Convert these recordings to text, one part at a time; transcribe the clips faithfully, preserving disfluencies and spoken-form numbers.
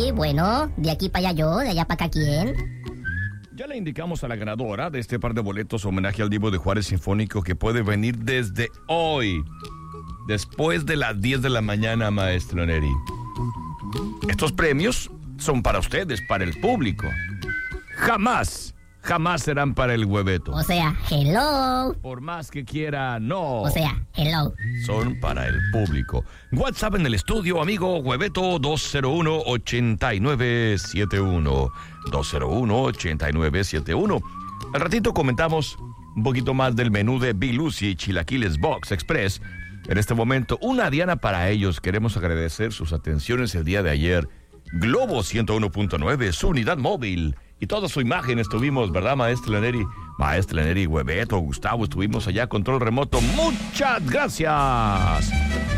Sí, bueno, de aquí para allá yo, de allá para acá quién. Ya le indicamos a la ganadora de este par de boletos homenaje al Divo de Juárez Sinfónico que puede venir desde hoy, después de las diez de la mañana, maestro Neri. Estos premios son para ustedes, para el público. Jamás, jamás serán para el hueveto. O sea, hello. Por más que quiera, no. O sea, hello. Son para el público. WhatsApp en el estudio, amigo Hueveto, dos cero uno, ocho nueve siete uno. dos cero uno, ocho nueve siete uno. Al ratito comentamos un poquito más del menú de Bilusi Chilaquiles Box Express. En este momento, una diana para ellos. Queremos agradecer sus atenciones el día de ayer. Globo ciento uno punto nueve, su unidad móvil. Y toda su imagen estuvimos, ¿verdad, maestra Neri? Maestra Neri, Hueveto, Gustavo, estuvimos allá, control remoto. ¡Muchas gracias!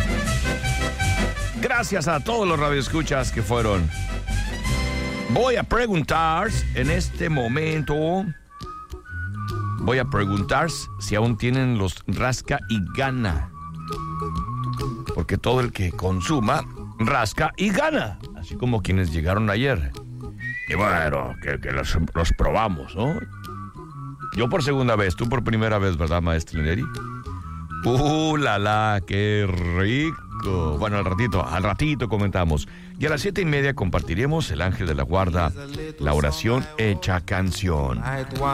Gracias a todos los radioescuchas que fueron. Voy a preguntar en este momento, voy a preguntar si aún tienen los rasca y gana. Porque todo el que consuma, rasca y gana. Así como quienes llegaron ayer. Y bueno, que, que los, los probamos, ¿no? Yo por segunda vez, tú por primera vez, ¿verdad, maestro Neri? ¡Uh, la, la! ¡Qué rico! Bueno, al ratito, al ratito comentamos. Y a las siete y media compartiremos El Ángel de la Guarda, la oración hecha canción.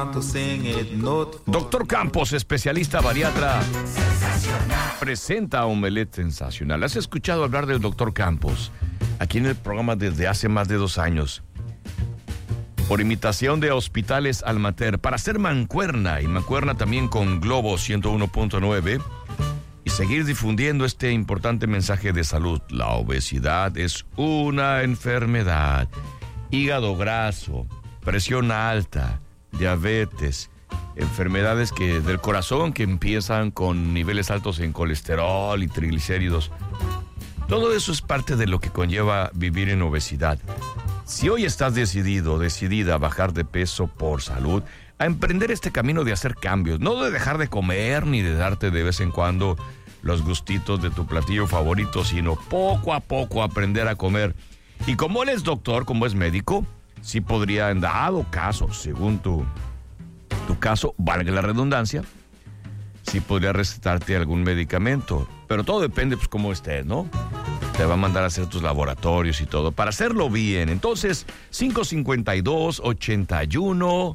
Doctor Campos, especialista bariatra, presenta Omelette Sensacional. ¿Has escuchado hablar del doctor Campos? Aquí en el programa desde hace más de dos años. Por imitación de Hospitales Almater, para hacer mancuerna, y mancuerna también con Globo ciento uno punto nueve, y seguir difundiendo este importante mensaje de salud. La obesidad es una enfermedad. Hígado graso, presión alta, diabetes, enfermedades que, del corazón que empiezan con niveles altos en colesterol y triglicéridos. Todo eso es parte de lo que conlleva vivir en obesidad. Si hoy estás decidido, decidida a bajar de peso por salud, a emprender este camino de hacer cambios, no de dejar de comer ni de darte de vez en cuando los gustitos de tu platillo favorito, sino poco a poco aprender a comer. Y como él es doctor, como es médico, sí podría, en dado caso, según tu, tu caso, valga la redundancia, sí podría recetarte algún medicamento. Pero todo depende, pues, cómo estés, ¿no? Te va a mandar a hacer tus laboratorios y todo, para hacerlo bien. Entonces, cinco cinco dos, ocho uno,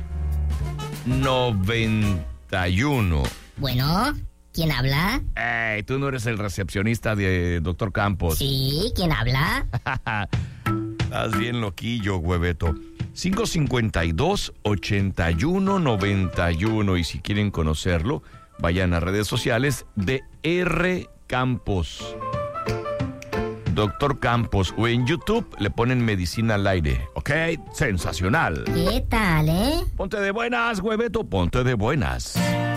noventa y uno. Bueno, ¿quién habla? Ey, tú no eres el recepcionista de doctor Campos. Sí, ¿quién habla? Estás bien loquillo, Hueveto. cinco cinco dos, ocho uno, noventa y uno. Y si quieren conocerlo, vayan a redes sociales de R Campos. Doctor Campos, o en YouTube le ponen Medicina al Aire, ¿ok? Sensacional. ¿Qué tal, eh? Ponte de buenas, Hueveto, ponte de buenas.